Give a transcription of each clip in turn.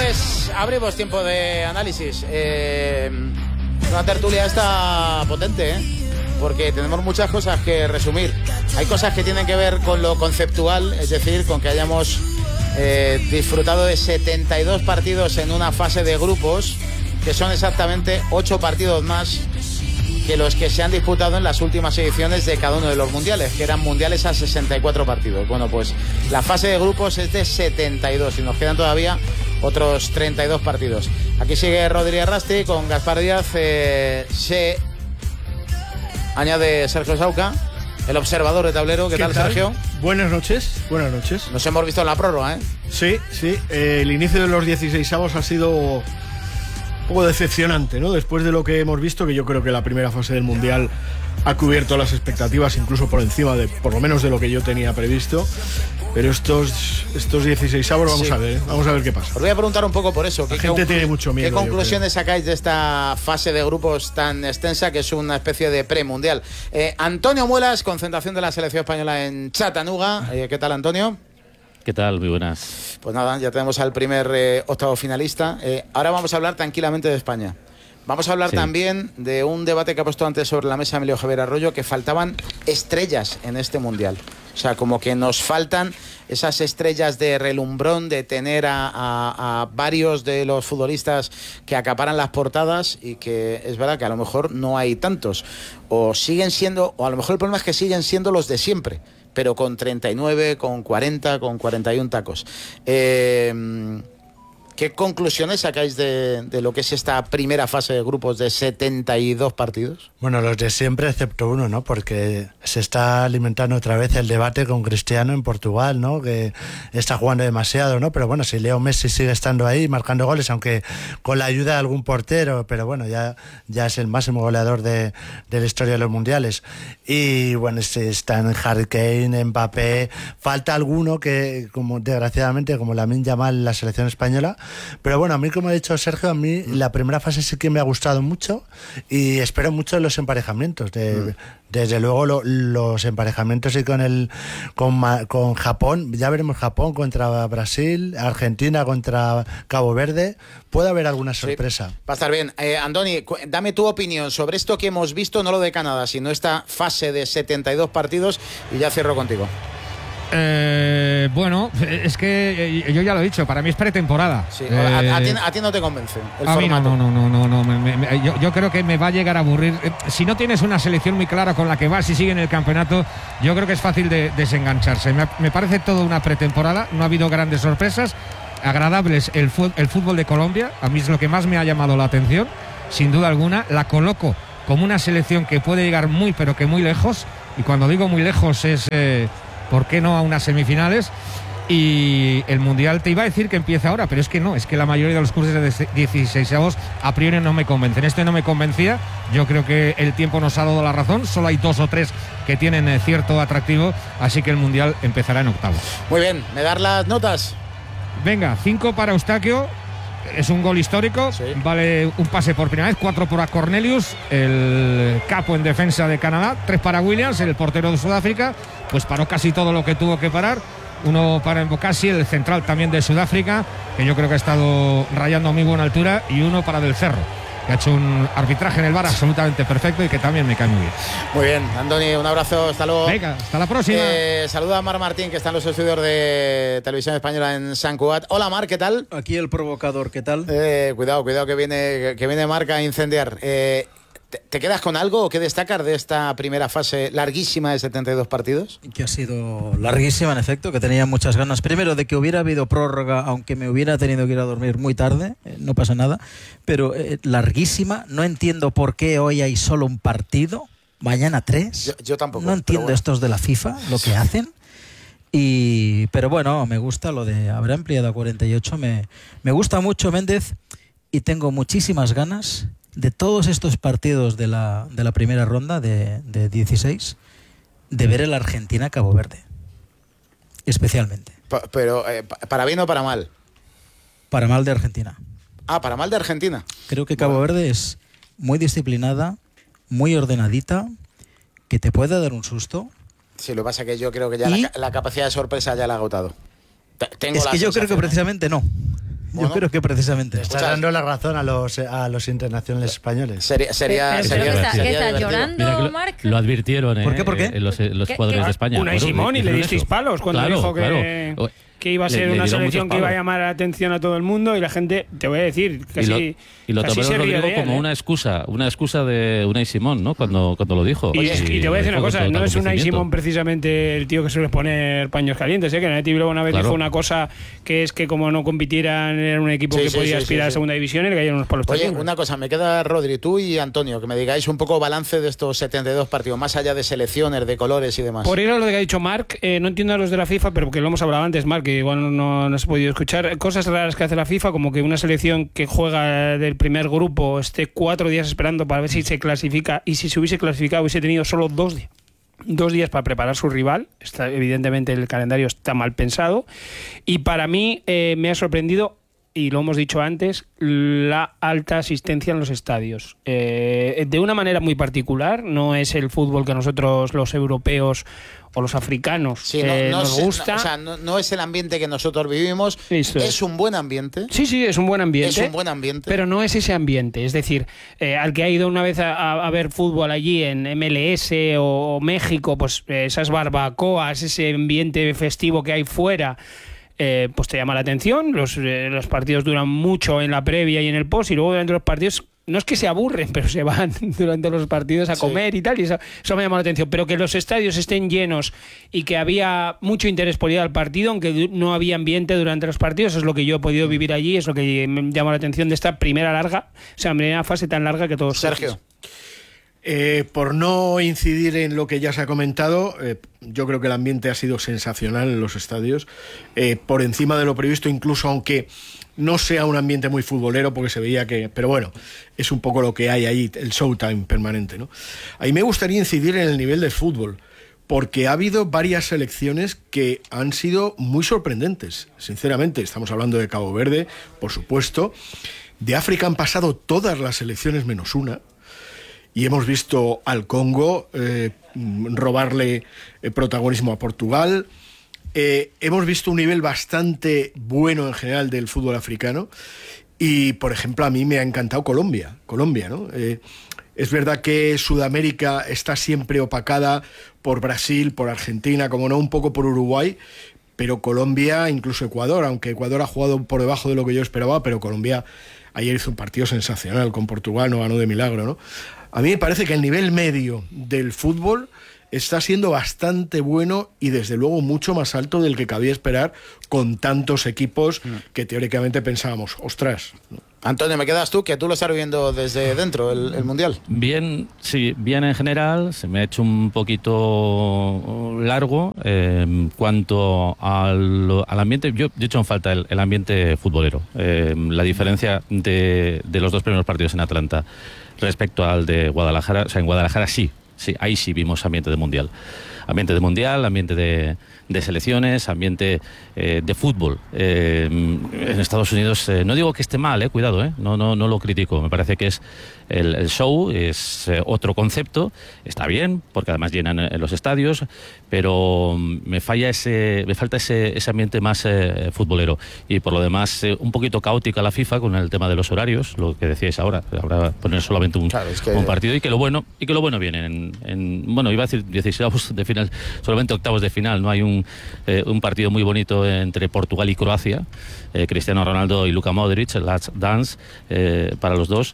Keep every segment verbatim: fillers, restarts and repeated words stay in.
Pues abrimos tiempo de análisis. Eh, una tertulia esta potente, ¿eh? Porque tenemos muchas cosas que resumir. Hay cosas que tienen que ver con lo conceptual, es decir, con que hayamos eh, disfrutado de setenta y dos partidos en una fase de grupos, que son exactamente ocho partidos más que los que se han disputado en las últimas ediciones de cada uno de los mundiales, que eran mundiales a sesenta y cuatro partidos. Bueno, pues la fase de grupos es de setenta y dos y nos quedan todavía otros treinta y dos partidos. Aquí sigue Rodríguez Rasti con Gaspar Díaz. Eh, se añade Sergio Sauca, el observador de tablero. ¿Qué, ¿Qué tal, tal, Sergio? Buenas noches, buenas noches. Nos hemos visto en la prórroga, ¿eh? Sí, sí. Eh, el inicio de los dieciseisavos ha sido un poco decepcionante, ¿no? Después de lo que hemos visto, que yo creo que la primera fase del Mundial ha cubierto las expectativas, incluso por encima de, por lo menos de lo que yo tenía previsto. Pero estos, estos dieciseisavos vamos sí. a ver, ¿eh? Vamos a ver qué pasa. Os voy a preguntar un poco por eso. La gente tiene mucho miedo. ¿Qué conclusiones sacáis de esta fase de grupos tan extensa, que es una especie de premundial? Eh, Antonio Muelas, concentración de la selección española en Chattanooga. Eh, ¿Qué tal, Antonio? ¿Qué tal? Muy buenas. Pues nada, ya tenemos al primer eh, octavo finalista. Eh, ahora vamos a hablar tranquilamente de España. Vamos a hablar sí. también de un debate que ha puesto antes sobre la mesa Emilio Javier Arroyo, que faltaban estrellas en este Mundial. O sea, como que nos faltan esas estrellas de relumbrón, de tener a, a, a varios de los futbolistas que acaparan las portadas, y que es verdad que a lo mejor no hay tantos. O siguen siendo, o a lo mejor el problema es que siguen siendo los de siempre, pero con treinta y nueve, con cuarenta, con cuarenta y uno tacos. Eh... ¿Qué conclusiones sacáis de, de lo que es esta primera fase de grupos de setenta y dos partidos? Bueno, los de siempre, excepto uno, ¿no? Porque se está alimentando otra vez el debate con Cristiano en Portugal, ¿no? Que está jugando demasiado, ¿no? Pero bueno, si Leo Messi sigue estando ahí, marcando goles, aunque con la ayuda de algún portero, pero bueno, ya, ya es el máximo goleador de, de la historia de los mundiales. Y bueno, están Harry Kane, Mbappé, falta alguno que, como desgraciadamente, como Lamine Yamal en la selección española. Pero bueno, a mí, como ha dicho Sergio, a mí la primera fase sí que me ha gustado mucho, y espero mucho de los emparejamientos. De, mm. Desde luego lo, los emparejamientos y con el con, con Japón, ya veremos Japón contra Brasil, Argentina contra Cabo Verde. Puede haber alguna sorpresa. Sí, va a estar bien. Eh, Andoni, dame tu opinión sobre esto que hemos visto, no lo de Canadá, sino esta fase de setenta y dos partidos, y ya cierro contigo. Eh, bueno, es que eh, yo ya lo he dicho, para mí es pretemporada. Sí, eh, a, a, ti, a ti no te convence el a formato. Mí no, no, no, no, no me, me, yo, yo creo que me va a llegar a aburrir. Si no tienes una selección muy clara con la que vas y sigue en el campeonato, yo creo que es fácil de desengancharse. Me, me parece todo una pretemporada, no ha habido grandes sorpresas, agradables. El, el fútbol de Colombia, a mí es lo que más me ha llamado la atención, sin duda alguna. La coloco como una selección que puede llegar muy, pero que muy lejos, y cuando digo muy lejos es... Eh, ¿por qué no a unas semifinales? Y el Mundial te iba a decir que empieza ahora, pero es que no, es que la mayoría de los cursos de dieciseisavos a priori no me convencen. Este no me convencía, yo creo que el tiempo nos ha dado la razón, solo hay dos o tres que tienen cierto atractivo, así que el Mundial empezará en octavos. Muy bien, ¿me dar las notas? Venga, cinco para Eustaquio, es un gol histórico, sí. Vale un pase por primera vez, cuatro para Cornelius, el capo en defensa de Canadá, tres para Williams, el portero de Sudáfrica, pues paró casi todo lo que tuvo que parar, uno para Mbokasi, el central también de Sudáfrica, que yo creo que ha estado rayando a muy buena altura, y uno para Del Cerro, que ha hecho un arbitraje en el V A R absolutamente perfecto y que también me cae muy bien. Muy bien, Andoni, un abrazo, hasta luego. Venga, hasta la próxima. Eh, saluda a Mar Martín, que está en los estudios de Televisión Española en San Cugat. Hola, Mar, ¿qué tal? Aquí el provocador, ¿qué tal? Eh, cuidado, cuidado, que viene, que viene Marca a incendiar. Eh, ¿te, ¿Te quedas con algo o qué destacar de esta primera fase larguísima de setenta y dos partidos? Que ha sido larguísima, en efecto, que tenía muchas ganas. Primero, de que hubiera habido prórroga, aunque me hubiera tenido que ir a dormir muy tarde, eh, no pasa nada. Pero eh, larguísima, no entiendo por qué hoy hay solo un partido, mañana tres. Yo, yo tampoco. No entiendo bueno. estos de la FIFA, lo que hacen. Y, pero bueno, me gusta lo de haber ampliado a cuarenta y ocho. Me, me gusta mucho Méndez, y tengo muchísimas ganas de todos estos partidos de la, de la primera ronda de, de dieciséis, de ver el Argentina-Cabo Verde. Especialmente. Pa, pero, eh, ¿para bien o para mal? Para mal de Argentina. Ah, para mal de Argentina. Creo que Cabo bueno. Verde es muy disciplinada, muy ordenadita, que te puede dar un susto. Sí, lo que pasa es que yo creo que ya y... la, la capacidad de sorpresa ya la ha agotado. Tengo es que yo creo que precisamente no. Bueno, yo creo que precisamente. Estás dando la razón a los, a los internacionales españoles. Sería, sería, Pero, sería, pero ¿qué está, sería ¿qué está divertido. llorando, Mira que lo, Marc? lo advirtieron, ¿eh? ¿Por qué, por qué? Eh, los, los ¿Qué- jugadores qué? de España. Unai Bueno, Simón y le dijeron disteis eso. palos cuando Claro, dijo que, claro. que iba a ser Le- le una dieron selección muchos que iba a palos. llamar la atención a todo el mundo y la gente, te voy a decir, Y casi, lo, y lo casi tomó se rió Rodrigo de él, como ¿eh? una excusa, una excusa de Unai Simón, ¿no? Cuando, cuando lo dijo. Y, es- y te voy a decir una dijo con cosa, total no es Unai convencimiento. Simón precisamente el tío que suele poner paños calientes, ¿eh? Que Nati luego una vez Claro. dijo una cosa que es que como no compitieran era un equipo Sí, que sí, podía sí, aspirar sí, a sí. segunda división y le cayeron unos palos Oye, tremendos. una cosa, me queda Rodri, tú y Antonio, que me digáis un poco balance de estos setenta y dos partidos, más allá de selecciones, de colores y demás. Por ir a lo que ha dicho Marc, eh, no entiendo a los de la FIFA, pero porque lo hemos hablado antes, Marc, que igual no, no has podido escuchar. Cosas raras que hace la FIFA, como que una selección que juega del primer grupo esté cuatro días esperando para ver si se clasifica, y si se hubiese clasificado hubiese tenido solo dos días. Dos días para preparar su rival. Está, evidentemente el calendario está mal pensado. Y para mí eh, me ha sorprendido, y lo hemos dicho antes, la alta asistencia en los estadios. Eh, de una manera muy particular, no es el fútbol que nosotros los europeos o los africanos Sí, eh, no, no nos es- gusta. no, o sea, no, no es el ambiente que nosotros vivimos, Eso es es. un buen ambiente. Sí, sí, es un buen ambiente. Es un buen ambiente. Pero no es ese ambiente. Es decir, eh, al que ha ido una vez a, a- a ver fútbol allí en M L S o, o México, pues eh, esas barbacoas, ese ambiente festivo que hay fuera, eh, pues te llama la atención. Los, eh, los partidos duran mucho en la previa y en el post, y luego durante los partidos no es que se aburren, pero se van durante los partidos a Sí. comer y tal, y eso, eso me llama la atención. Pero que los estadios estén llenos y que había mucho interés por ir al partido, aunque du- no había ambiente durante los partidos, es lo que yo he podido vivir allí, es lo que me llama la atención de esta primera larga, o sea, primera fase tan larga que todos. Sergio. Eh, por no incidir en lo que ya se ha comentado, eh, yo creo que el ambiente ha sido sensacional en los estadios, eh, por encima de lo previsto, incluso aunque no sea un ambiente muy futbolero, porque se veía que... Pero bueno, es un poco lo que hay ahí, el showtime permanente, ¿no? A mí me gustaría incidir en el nivel del fútbol, porque ha habido varias selecciones que han sido muy sorprendentes, sinceramente. Estamos hablando de Cabo Verde, por supuesto. De África han pasado todas las selecciones menos una. Y hemos visto al Congo eh, robarle eh, protagonismo a Portugal. Eh, hemos visto un nivel bastante bueno en general del fútbol africano. Y, por ejemplo, a mí me ha encantado Colombia. Colombia, ¿no? Eh, es verdad que Sudamérica está siempre opacada por Brasil, por Argentina, como no, un poco por Uruguay. Pero Colombia, incluso Ecuador, aunque Ecuador ha jugado por debajo de lo que yo esperaba, pero Colombia ayer hizo un partido sensacional con Portugal, no ganó de milagro, ¿no? A mí me parece que el nivel medio del fútbol está siendo bastante bueno y desde luego mucho más alto del que cabía esperar con tantos equipos que teóricamente pensábamos, ostras, ¿no? Antonio, me quedas tú, que tú lo estás viendo desde dentro, el, el Mundial. Bien, sí, bien en general. Se me ha hecho un poquito largo eh, en cuanto al, al ambiente. Yo, yo he hecho en falta el, el ambiente futbolero. Eh, la diferencia de, de los dos primeros partidos en Atlanta respecto al de Guadalajara. O sea, en Guadalajara sí, sí, ahí sí vimos ambiente de Mundial. Ambiente de Mundial, ambiente de, de selecciones, ambiente eh, de fútbol. Eh, en Estados Unidos, eh, no digo que esté mal, eh, cuidado, eh, no, no, no lo critico. Me parece que es el, el show, es eh, otro concepto, está bien, porque además llenan eh, los estadios, pero me falla ese, me falta ese, ese ambiente más eh, futbolero. Y por lo demás, eh, un poquito caótica la FIFA con el tema de los horarios, lo que decíais ahora, ahora poner solamente un, Claro, es que- un partido, y que lo bueno, y que lo bueno viene en, en bueno, iba a decir dieciséis de final, solamente octavos de final, no hay un, eh, un partido muy bonito entre Portugal y Croacia, eh, Cristiano Ronaldo y Luka Modric, el Last Dance eh, para los dos.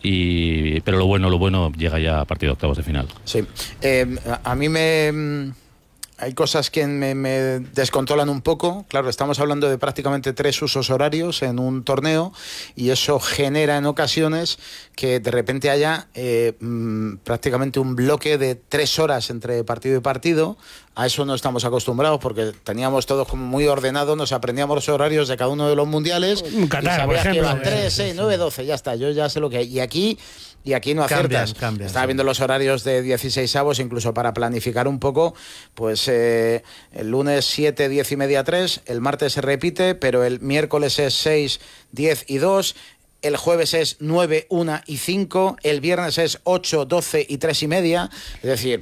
Y, pero lo bueno, lo bueno llega ya a partir de octavos de final. Sí. Eh, a, a mí me... mm, Hay cosas que me, me descontrolan un poco. Claro, estamos hablando de prácticamente tres usos horarios en un torneo y eso genera en ocasiones que de repente haya eh, mmm, prácticamente un bloque de tres horas entre partido y partido. A eso no estamos acostumbrados porque teníamos todos como muy ordenado, nos aprendíamos los horarios de cada uno de los mundiales. Qatar, y sabías por ejemplo. que iban tres, seis, nueve, doce, ya está, yo ya sé lo que hay. Y aquí... Y aquí no Cambian, aciertas. cambian, Estaba sí. viendo los horarios de dieciseisavos, incluso para planificar un poco, pues eh, el lunes siete, diez y media, tres, el martes se repite, pero el miércoles es seis, diez y dos, el jueves es nueve, una y cinco, el viernes es ocho, doce y tres y media, es decir...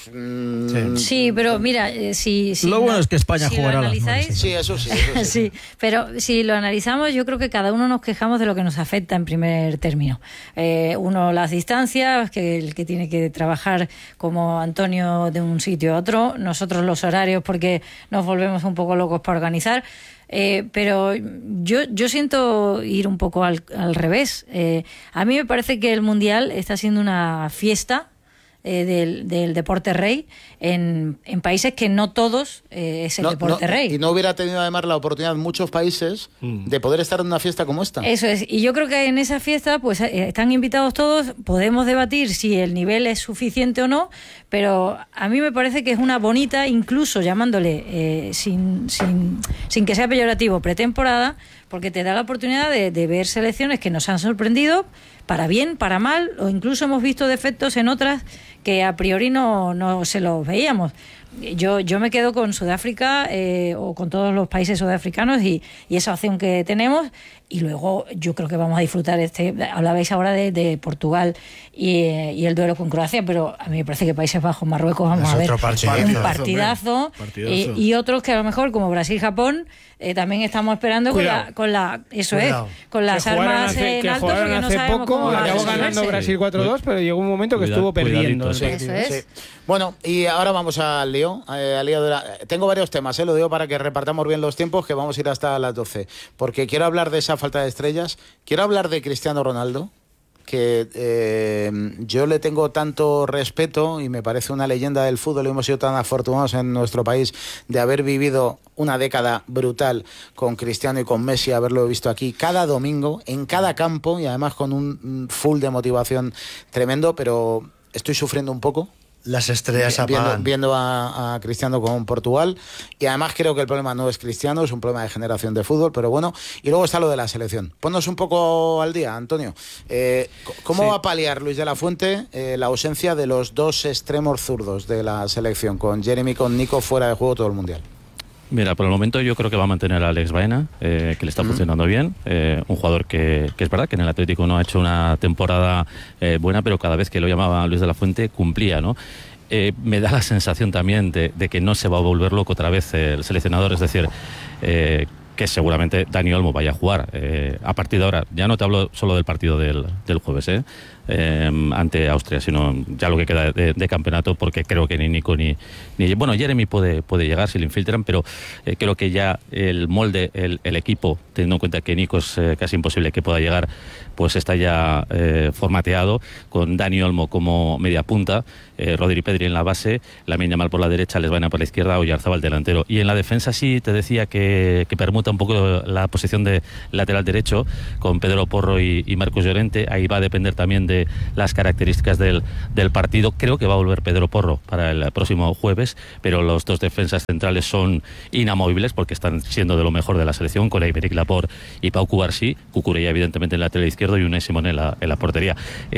Sí. sí, pero mira, eh, si, si lo bueno no, es que España si jugará lo analizáis, sí, eso sí, eso sí. sí, pero si lo analizamos, yo creo que cada uno nos quejamos de lo que nos afecta en primer término. Eh, uno las distancias, que el que tiene que trabajar como Antonio de un sitio a otro, nosotros los horarios porque nos volvemos un poco locos para organizar. Eh, pero yo, yo siento ir un poco al, al revés. Eh, a mí me parece que el Mundial está siendo una fiesta Eh, del, del deporte rey en, en países que no todos eh, es el no, deporte no, rey. Y no hubiera tenido además la oportunidad en muchos países mm. de poder estar en una fiesta como esta. Eso es, y yo creo que en esa fiesta pues eh, están invitados todos, podemos debatir si el nivel es suficiente o no, pero a mí me parece que es una bonita, incluso llamándole eh, sin, sin, sin que sea peyorativo, pretemporada, porque te da la oportunidad de, de ver selecciones que nos han sorprendido, para bien, para mal, o incluso hemos visto defectos en otras que a priori no, no se los veíamos. Yo, yo me quedo con Sudáfrica eh, o con todos los países sudafricanos y, y esa opción que tenemos, y luego yo creo que vamos a disfrutar este, hablabais ahora de, de Portugal y, y el duelo con Croacia, pero a mí me parece que Países Bajos, Marruecos vamos es a ver partidazo, un partidazo, partidazo. Y, y otros que a lo mejor como Brasil-Japón eh, también estamos esperando con la, con la eso Cuidado. es con las que armas hace, en que alto porque no hace sabemos poco, cómo va acabó a ganando Brasil cuatro dos, pero llegó un momento que Cuidado, estuvo perdiendo. Sí, eso es. Sí. Bueno, y ahora vamos al lío. Eh, al lío de la... Tengo varios temas, eh, lo digo para que repartamos bien los tiempos, que vamos a ir hasta las doce. Porque quiero hablar de esa falta de estrellas. Quiero hablar de Cristiano Ronaldo, que eh, yo le tengo tanto respeto y me parece una leyenda del fútbol, y hemos sido tan afortunados en nuestro país de haber vivido una década brutal con Cristiano y con Messi, haberlo visto aquí cada domingo, en cada campo, y además con un full de motivación tremendo, pero estoy sufriendo un poco. Las estrellas viendo, apagan. Viendo a, a Cristiano con Portugal, y además creo que el problema no es Cristiano, es un problema de generación de fútbol, pero bueno. Y luego está lo de la selección. Ponnos un poco al día, Antonio. Eh, ¿Cómo sí. va a paliar Luis de la Fuente eh, la ausencia de los dos extremos zurdos de la selección, con Jeremy, con Nico fuera de juego todo el Mundial? Mira, por el momento yo creo que va a mantener a Alex Baena, eh, que le está funcionando bien. Eh, un jugador que, que es verdad que en el Atlético no ha hecho una temporada eh, buena, pero cada vez que lo llamaba Luis de la Fuente cumplía, ¿no? Eh, me da la sensación también de, de que no se va a volver loco otra vez el seleccionador, es decir, eh, que seguramente Dani Olmo vaya a jugar eh, a partir de ahora. Ya no te hablo solo del partido del, del jueves, ¿eh? Eh, ante Austria, sino ya lo que queda de, de campeonato, porque creo que ni Nico ni, ni bueno, Jeremy puede, puede llegar si le infiltran, pero eh, creo que ya el molde, el, el equipo, teniendo en cuenta que Nico es eh, casi imposible que pueda llegar, pues está ya eh, formateado, con Dani Olmo como media punta, eh, Rodri Pedri en la base, Lamine Yamal por la derecha, Les Baena por la izquierda, Oyarzabal delantero, y en la defensa sí te decía que, que permuta un poco la posición de lateral derecho con Pedro Porro y, y Marcos Llorente. Ahí va a depender también de las características del, del partido. Creo que va a volver Pedro Porro para el próximo jueves, pero los dos defensas centrales son inamovibles porque están siendo de lo mejor de la selección, con Aymeric Laporte y Pau Cubarsí, Cucurella evidentemente en la lateral izquierdo y Unai Simón en la, en la portería.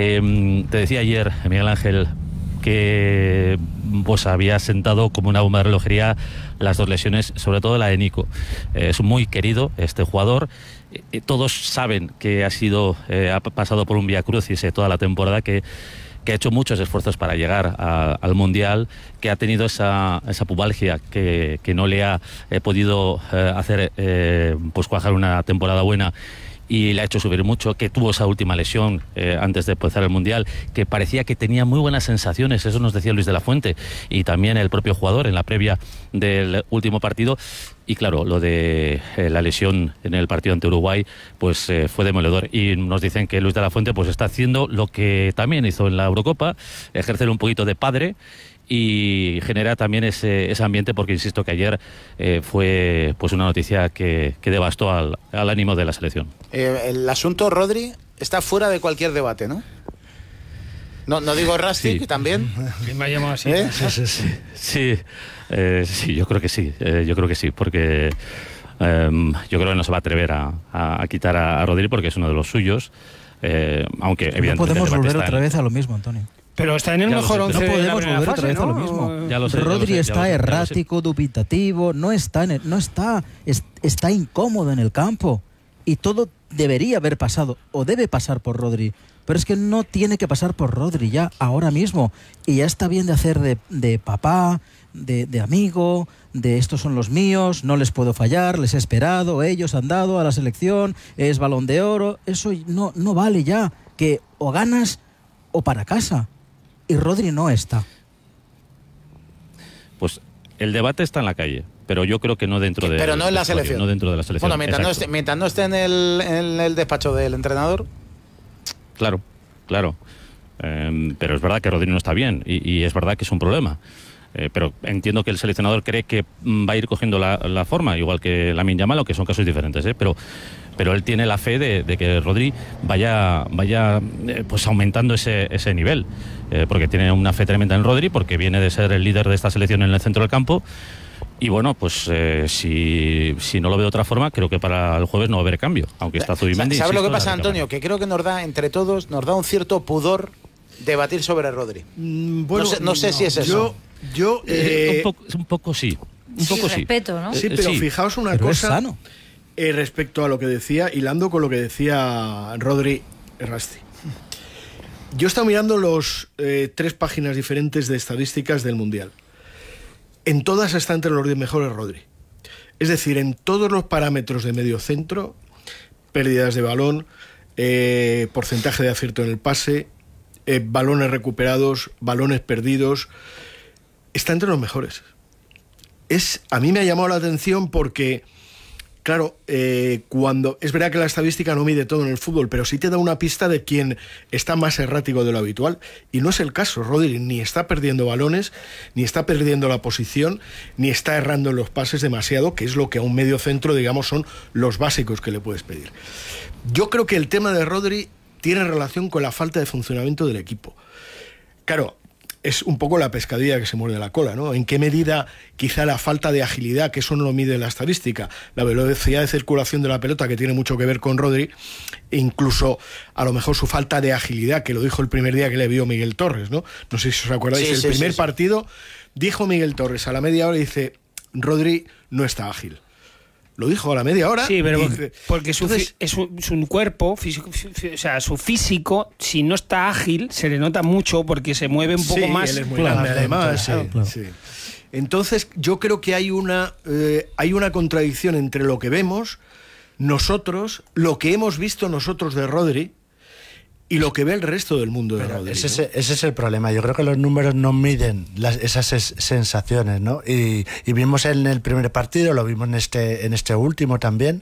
Eh, te decía ayer, Miguel Ángel, que pues había sentado como una bomba de relojería las dos lesiones, sobre todo la de Nico. Eh, es muy querido este jugador. Eh, todos saben que ha sido eh, ha pasado por un vía crucis eh, toda la temporada, que que ha hecho muchos esfuerzos para llegar a, al Mundial, que ha tenido esa, esa pubalgia que, que no le ha eh, podido eh, hacer eh, pues cuajar una temporada buena, y le ha hecho subir mucho, que tuvo esa última lesión eh, antes de empezar el Mundial, que parecía que tenía muy buenas sensaciones, eso nos decía Luis de la Fuente, y también el propio jugador en la previa del último partido. Y claro, lo de eh, la lesión en el partido ante Uruguay, pues eh, fue demoledor. Y nos dicen que Luis de la Fuente pues está haciendo lo que también hizo en la Eurocopa, ejercer un poquito de padre y genera también ese, ese ambiente, porque insisto que ayer eh, fue pues una noticia que, que devastó al, al ánimo de la selección. Eh, el asunto Rodri está fuera de cualquier debate, ¿no? No, no digo Rusty, sí. Que también. Me ha llamado así. ¿Eh? Sí, sí, sí. Sí, eh, sí, yo creo que sí. Eh, yo creo que sí, porque eh, yo creo que no se va a atrever a, a, a quitar a, a Rodri porque es uno de los suyos. Eh, aunque no evidentemente podemos volver otra en... vez a lo mismo, Antonio. Pero está en el ya mejor once. No podemos de la volver fase, otra vez ¿no? a lo mismo. Ya lo sé, Rodri ya lo sé, está ya lo sé, errático, dubitativo, no está, en el, no está, es, está incómodo en el campo. y todo debería haber pasado o debe pasar por Rodri. Pero es que no tiene que pasar por Rodri ya, ahora mismo. Y ya está bien de hacer de, de papá, de, de amigo, de estos son los míos, no les puedo fallar, les he esperado, ellos han dado a la selección, es Balón de Oro. Eso no, no vale ya, que o ganas o para casa. Y Rodri no está. Pues el debate está en la calle, pero yo creo que no dentro de... Pero no en la selección. No dentro de la selección. Bueno, mientras, no esté, mientras no esté en el, en el despacho del entrenador... Claro, claro. Eh, pero es verdad que Rodri no está bien y, y es verdad que es un problema. Eh, pero entiendo que el seleccionador cree que va a ir cogiendo la, la forma, igual que Lamine Yamal, o que son casos diferentes, ¿eh? Pero, pero él tiene la fe de, de que Rodri vaya, vaya eh, pues aumentando ese, ese nivel. Eh, porque tiene una fe tremenda en Rodri, porque viene de ser el líder de esta selección en el centro del campo. Y bueno, pues eh, si, si no lo veo de otra forma, creo que para el jueves no va a haber cambio, aunque está Zubimendi. ¿Sabes lo que pasa, Antonio? Que creo que nos da, entre todos, nos da un cierto pudor debatir sobre Rodri. Mm, bueno, no sé, no sé no, si es eso. Yo, yo eh, un, poco, un poco sí. Un poco sí. Respeto, ¿no? Sí, pero sí. Fijaos una Pero es cosa sano. eh, respecto a lo que decía, hilando con lo que decía Rodri Errasti. Yo he estado mirando los eh, tres páginas diferentes de estadísticas del Mundial. En todas está entre los diez mejores Rodri. Es decir, en todos los parámetros de medio centro, pérdidas de balón, eh, porcentaje de acierto en el pase, eh, balones recuperados, balones perdidos, está entre los mejores. Es, a mí me ha llamado la atención porque, claro, eh, cuando es verdad que la estadística no mide todo en el fútbol, pero sí te da una pista de quién está más errático de lo habitual, y no es el caso. Rodri ni está perdiendo balones, ni está perdiendo la posición, ni está errando en los pases demasiado, que es lo que a un medio centro, digamos, son los básicos que le puedes pedir. Yo creo que el tema de Rodri tiene relación con la falta de funcionamiento del equipo. Claro, es un poco la pescadilla que se muerde la cola, ¿no? ¿En qué medida quizá la falta de agilidad, que eso no lo mide la estadística, la velocidad de circulación de la pelota, que tiene mucho que ver con Rodri, e incluso a lo mejor su falta de agilidad, que lo dijo el primer día que le vio Miguel Torres, ¿no? No sé si os acordáis, Sí, el sí, primer sí, sí. partido dijo Miguel Torres a la media hora y dice, Rodri no está ágil. Lo dijo a la media hora. Sí, pero y porque, dice, porque su, entonces, fi- es un, es un cuerpo, físico, fí- fí- o sea, su físico, si no está ágil, se le nota mucho porque se mueve un poco sí, más. él es muy Claro, grande, además. sí, sí, claro. sí. Entonces, yo creo que hay una, eh, hay una contradicción entre lo que vemos nosotros, lo que hemos visto nosotros de Rodri y lo que ve el resto del mundo de Pero Rodri. ese, ¿no? es, ese es el problema. Yo creo que los números no miden las, esas es- sensaciones, ¿no? Y, y vimos en el primer partido, lo vimos en este, en este último también,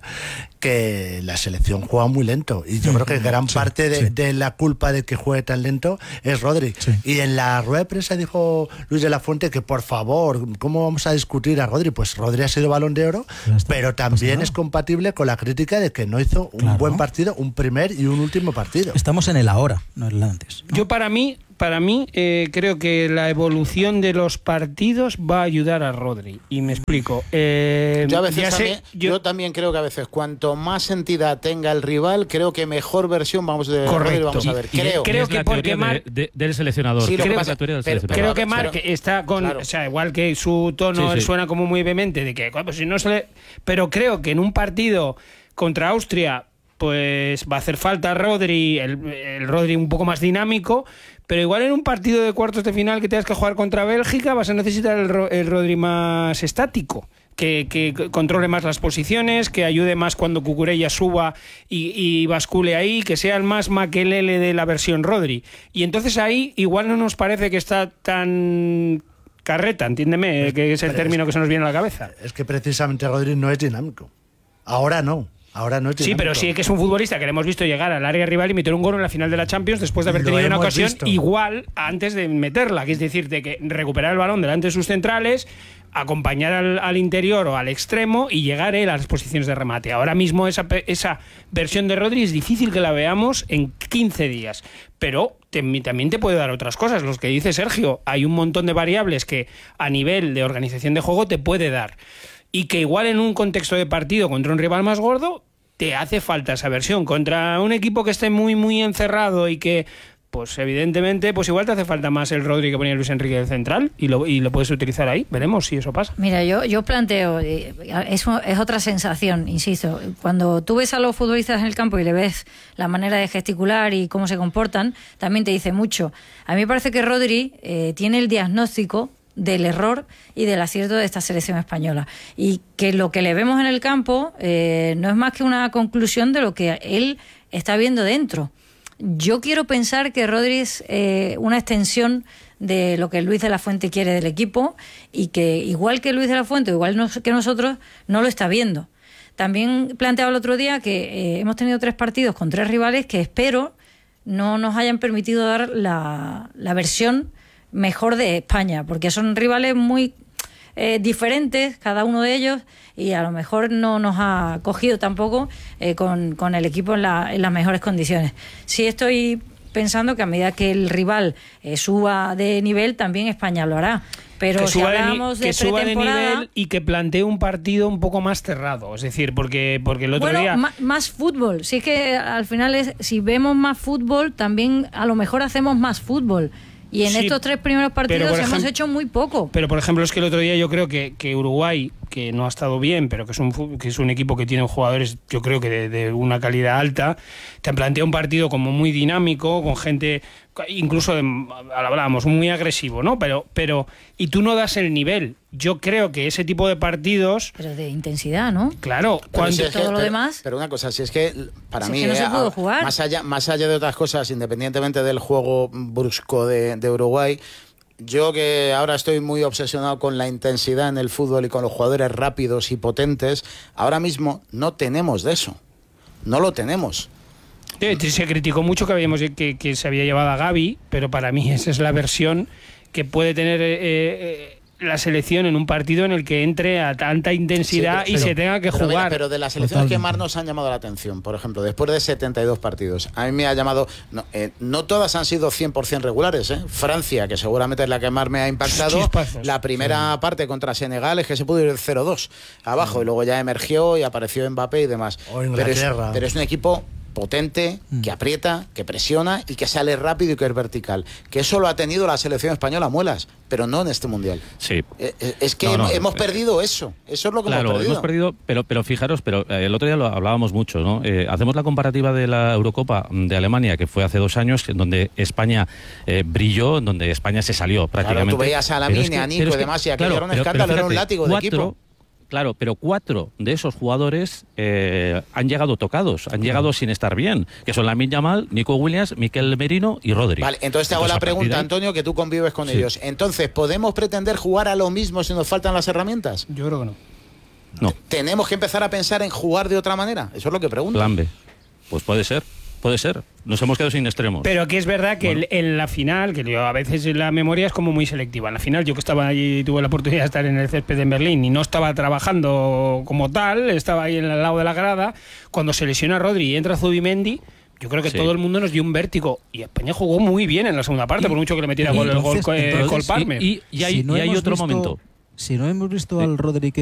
que la selección juega muy lento. Y yo creo que gran Sí, parte de, sí. de la culpa de que juegue tan lento es Rodri. Sí. Y en la rueda de prensa dijo Luis de la Fuente que, por favor, ¿cómo vamos a discutir a Rodri? Pues Rodri ha sido Balón de Oro, Ya está, pero no pasa también nada. es compatible con la crítica de que no hizo un Claro. buen partido, un primer y un último partido. Estamos en el ahora, no en el antes, ¿no? Yo para mí, para mí eh, creo que la evolución de los partidos va a ayudar a Rodri. Y me explico. Eh, Yo, a veces ya sé- también, yo, también creo que a veces cuanto más entidad tenga el rival, creo que mejor versión vamos de Correcto. Rodri vamos a ver. Y- y creo. creo es que la porque teoría Mar- de- de- del seleccionador. Sí, lo que Creo pasa- la teoría del pero- seleccionador. Creo que Marc pero- está con, claro. o sea, igual que su tono Sí, sí. suena como muy vehemente de que, pues si no se le- pero creo que en un partido contra Austria, pues va a hacer falta Rodri, el, el Rodri un poco más dinámico, pero igual en un partido de cuartos de final que tengas que jugar contra Bélgica vas a necesitar el, Ro- el Rodri más estático. Que, que controle más las posiciones, que ayude más cuando Cucurella suba y, y bascule ahí, que sea el más maquelele de la versión Rodri. Y entonces ahí igual no nos parece que está tan carreta, entiéndeme, que es el Pero término es- que se nos viene a la cabeza. Es que precisamente Rodri no es dinámico. Ahora no. Ahora no es Sí, dinámico. pero sí que es un futbolista que le hemos visto llegar al área rival y meter un gol en la final de la Champions después de haber Lo tenido una hemos ocasión visto. igual antes de meterla, que es decir, de que recuperar el balón delante de sus centrales, acompañar al, al interior o al extremo y llegar él a las posiciones de remate. Ahora mismo esa, pe- esa versión de Rodri es difícil que la veamos en quince días, pero te- también te puede dar otras cosas. Los que dice Sergio, hay un montón de variables que a nivel de organización de juego te puede dar. Y que igual en un contexto de partido contra un rival más gordo te hace falta esa versión. Contra un equipo que esté muy muy encerrado y que pues evidentemente, pues igual te hace falta más el Rodri que ponía Luis Enrique del central y lo, y lo puedes utilizar ahí. Veremos si eso pasa. Mira, yo, yo planteo, eh, es, es otra sensación, insisto. Cuando tú ves a los futbolistas en el campo y le ves la manera de gesticular y cómo se comportan, también te dice mucho. A mí me parece que Rodri eh, tiene el diagnóstico del error y del acierto de esta selección española, y que lo que le vemos en el campo eh, no es más que una conclusión de lo que él está viendo dentro. Yo quiero pensar que Rodri es eh, una extensión de lo que Luis de la Fuente quiere del equipo, y que igual que Luis de la Fuente, igual no, que nosotros, no lo está viendo. También planteaba el otro día que eh, hemos tenido tres partidos con tres rivales que espero no nos hayan permitido dar la, la versión mejor de España, porque son rivales muy eh, diferentes, cada uno de ellos, y a lo mejor no nos ha cogido tampoco eh, con, con el equipo en, la, en las mejores condiciones. Sí estoy pensando que a medida que el rival eh, suba de nivel, también España lo hará. Pero que si suba, hablamos de, de, que suba de pretemporada, nivel y que plantee un partido un poco más cerrado. Es decir, porque, porque el otro bueno, día... ma- más fútbol. Si es que al final, es, si vemos más fútbol, también a lo mejor hacemos más fútbol. Y en Sí, estos tres primeros partidos pero, por hemos ejem- hecho muy poco. Pero, por ejemplo, es que el otro día yo creo que, que Uruguay, que no ha estado bien, pero que es un fu- que es un equipo que tiene jugadores, yo creo que de, de una calidad alta, te han planteado un partido como muy dinámico, con gente, incluso, de, hablábamos, muy agresivo, ¿no? Pero, pero, y tú no das el nivel. Yo creo que ese tipo de partidos... Pero de intensidad, ¿no? Claro, Pero cuando... si es que- todo lo pero- demás- Pero una cosa, si es que para Si es mí, que no se eh, pudo a- jugar. Más, allá, más allá de otras cosas, independientemente del juego brusco de, de Uruguay, yo que ahora estoy muy obsesionado con la intensidad en el fútbol y con los jugadores rápidos y potentes, ahora mismo no tenemos de eso. No lo tenemos. Eh, Se criticó mucho que, habíamos, que, que se había llevado a Gavi, pero para mí esa es la versión que puede tener eh, eh, la selección en un partido en el que entre a tanta intensidad Sí, y se tenga que pero mira, jugar. pero de las selecciones que Totalmente. más nos han llamado la atención, por ejemplo, después de setenta y dos partidos, a mí me ha llamado... No, eh, no todas han sido cien por ciento regulares, ¿eh? Francia, que seguramente es la que más me ha impactado, Chispazos. la primera parte contra Senegal es que se pudo ir cero dos abajo, y luego ya emergió y apareció Mbappé y demás. O Pero es, Inglaterra. pero es un equipo potente, que aprieta, que presiona y que sale rápido y que es vertical. Que eso lo ha tenido la selección española, muelas, pero no en este Mundial. Sí. Eh, eh, Es que No, no, hemos, hemos eh, perdido eso. Eso es lo que Claro, hemos perdido. hemos perdido, pero, pero fijaros, pero eh, el otro día lo hablábamos mucho, ¿no? Eh, hacemos la comparativa de la Eurocopa de Alemania, que fue hace dos años, en donde España eh, brilló, en donde España se salió prácticamente. Claro, tú veías a Pero Lamine, es que- a Nico pero es y que- demás, y aquello claro, era un pero- escándalo, pero era un fíjate, látigo de cuatro, equipo. Claro, pero cuatro de esos jugadores eh, han llegado tocados, han llegado sin estar bien, que son Lamine Yamal, Nico Williams, Mikel Merino y Rodri. Vale, entonces te hago la a partir de pregunta, ahí- Antonio, que tú convives con Sí. ellos. Entonces, ¿podemos pretender jugar a lo mismo si nos faltan las herramientas? Yo creo que no. No, ¿Tenemos que empezar a pensar en jugar de otra manera? Eso es lo que pregunto. plan B. Pues puede ser, puede ser. Nos hemos quedado sin extremos. Pero que es verdad que Bueno. el- en la final, que yo, a veces la memoria es como muy selectiva. En la final, yo que estaba allí, tuve la oportunidad de estar en el césped en Berlín y no estaba trabajando como tal, estaba ahí en el lado de la grada. Cuando se lesiona Rodri y entra Zubimendi, yo creo que Sí. todo el mundo nos dio un vértigo. Y España jugó muy bien en la segunda parte, Y- por mucho que le metiera y gol el gol, entonces- eh, entonces- Cole Palmer. Y, y hay, Si no y hay hemos otro visto- momento. Si no hemos visto al Rodri que